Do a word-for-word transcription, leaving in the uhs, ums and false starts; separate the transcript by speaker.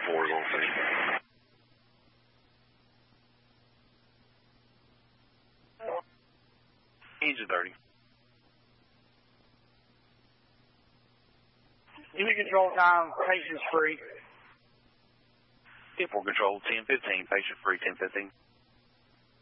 Speaker 1: four is on scene. Engine thirty.
Speaker 2: Unit control time, patient's free.
Speaker 1: ten four control, ten fifteen, patient free, ten fifteen.